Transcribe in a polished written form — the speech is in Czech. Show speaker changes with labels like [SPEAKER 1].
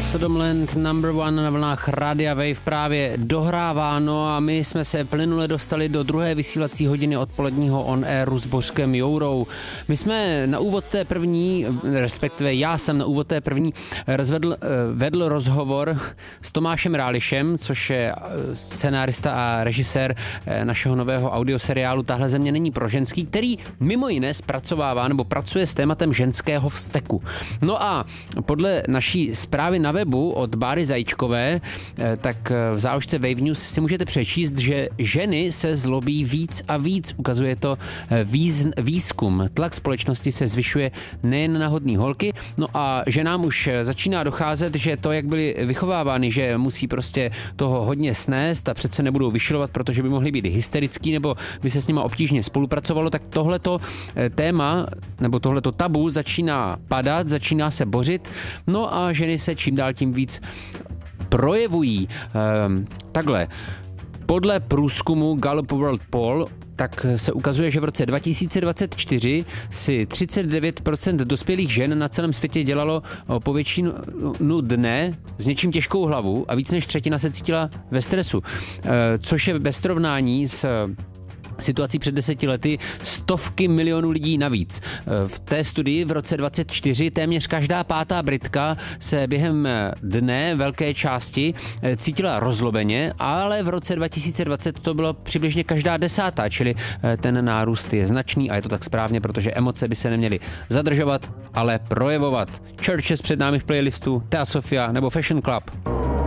[SPEAKER 1] Sodomland #1 na vlnách Radia Wave právě dohráváno a my jsme se plynule dostali do druhé vysílací hodiny odpoledního on airu s Bořkem Jourou. My jsme na úvod té první, respektive já jsem na úvod té první vedl rozhovor s Tomášem Rálišem, což je scenárista a režisér našeho nového audioseriálu Tahle země není pro ženský, který mimo jiné zpracovává nebo pracuje s tématem ženského vzteku. No a podle naší zprávy na webu od Báry Zajíčkové, tak v záložce Wave News si můžete přečíst, že ženy se zlobí víc a víc. Ukazuje to výzkum. Tlak společnosti se zvyšuje nejen na hodný holky, no a ženám už začíná docházet, že to, jak byly vychovávány, že musí prostě toho hodně snést a přece nebudou vyšilovat, protože by mohly být hysterický nebo by se s nima obtížně spolupracovalo, tak tohleto téma nebo tohleto tabu začíná padat, začíná se bořit, no a ženy se čím dál tím víc projevují. Takhle, podle průzkumu Gallup World Poll tak se ukazuje, že v roce 2024 si 39% dospělých žen na celém světě dělalo po většinu dne s něčím těžkou hlavu a víc než třetina se cítila ve stresu, což je ve srovnání s situací před 10 lety stovky milionů lidí navíc. V té studii v roce 2024 téměř každá pátá Britka se během dne velké části cítila rozlobeně, ale v roce 2020 to bylo přibližně každá desátá, čili ten nárůst je značný a je to tak správně, protože emoce by se neměly zadržovat, ale projevovat. Churches před námi v playlistu, Thea Sofia nebo Fashion Club.